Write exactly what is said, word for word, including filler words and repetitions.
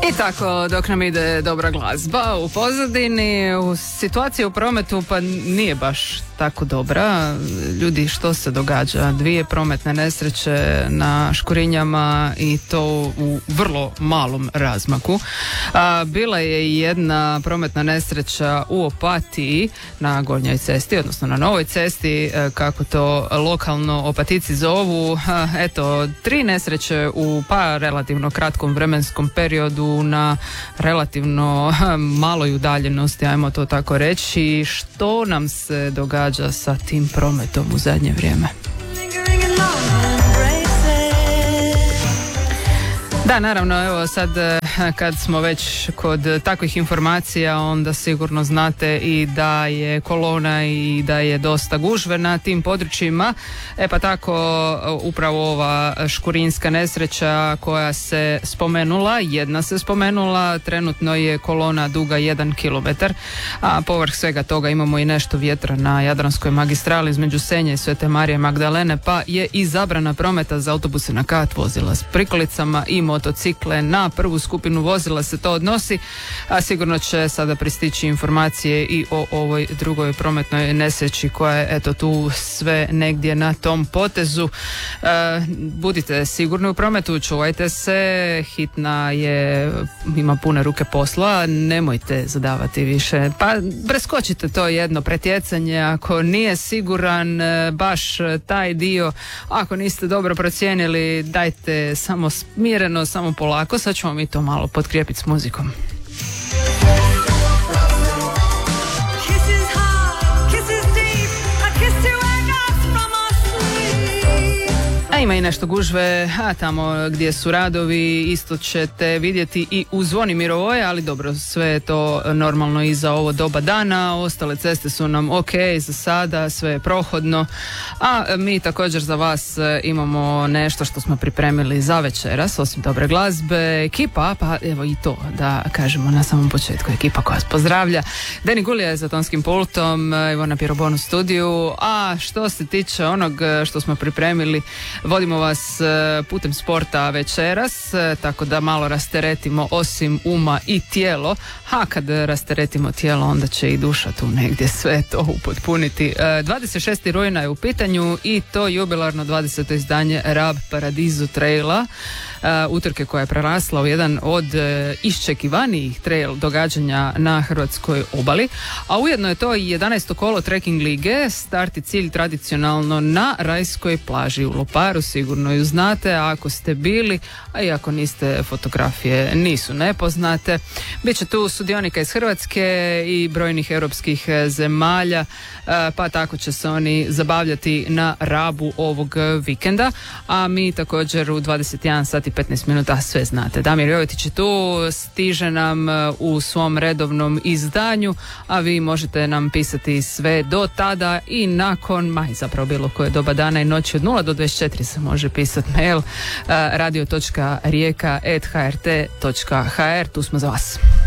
I tako, dok nam ide dobra glazba u pozadini, u situaciji u prometu pa nije baš tako dobra. Ljudi, što se događa? Dvije prometne nesreće na Škurinjama i to u vrlo malom razmaku. A, bila je i jedna prometna nesreća u Opatiji na Gornjoj cesti, odnosno na Novoj cesti, kako to lokalno Opatici zovu. A, eto, tri nesreće u pa relativno kratkom vremenskom periodu na relativno maloj udaljenosti, ajmo to tako reći. Što nam se događa sa tim prometom u zadnje vrijeme? Da, naravno, evo sad kad smo već kod takvih informacija, onda sigurno znate i da je kolona i da je dosta gužve na tim područjima. E pa tako upravo ova škurinska nesreća koja se spomenula, jedna se spomenula, trenutno je kolona duga jedan kilometar, a povrh svega toga imamo i nešto vjetra na Jadranskoj magistrali između Senja i Svete Marije Magdalene, pa je i zabrana prometa za autobuse na kat, vozila s prikolicama i motocikle. Na prvu skupinu vozila se to odnosi, a sigurno će sada pristići informacije i o ovoj drugoj prometnoj nesreći koja je eto tu sve negdje na tom potezu. E, budite sigurni u prometu, čuvajte se, hitna je, ima pune ruke posla, nemojte zadavati više, pa preskočite to jedno pretjecanje ako nije siguran baš taj dio, ako niste dobro procijenili, dajte samo smireno, samo polako, sad ćemo mi to malo potkrijepiti s muzikom. A ima i nešto gužve, a tamo gdje su radovi isto ćete vidjeti i u Zvonimirovoj, ali dobro, sve je to normalno i za ovo doba dana, ostale ceste su nam ok za sada, sve je prohodno, a mi također za vas imamo nešto što smo pripremili za večeras, osim dobre glazbe, ekipa, pa evo i to da kažemo na samom početku, ekipa koja vas pozdravlja. Deni Gulija je za tonskim pultom, Ivona Pirobon u studiju, a što se tiče onog što smo pripremili, vodimo vas putem sporta večeras, tako da malo rasteretimo osim uma i tijelo, a kad rasteretimo tijelo onda će i duša tu negdje sve to upotpuniti. dvadeset šestog rujna je u pitanju i to jubilarno dvadeseto izdanje Rab Paradiso Traila, utrke koja je prerasla u jedan od iščekivanijih trail događanja na hrvatskoj obali, a ujedno je to i jedanaesto kolo trekking lige, start i cilj tradicionalno na rajskoj plaži u Loparu, sigurno ju znate, a ako ste bili, a i ako niste, fotografije nisu nepoznate. Biće tu sudionika iz Hrvatske i brojnih europskih zemalja, pa tako će se oni zabavljati na Rabu ovog vikenda, a mi također u dvadeset jedan sati petnaest minuta, sve znate. Damir Jovetić je tu, stiže nam u svom redovnom izdanju, a vi možete nam pisati sve do tada i nakon, ma i zapravo bilo koje doba dana i noći od nula do dvadeset četiri se može pisati mail radio točka rijeka at h r t točka h r, tu smo za vas.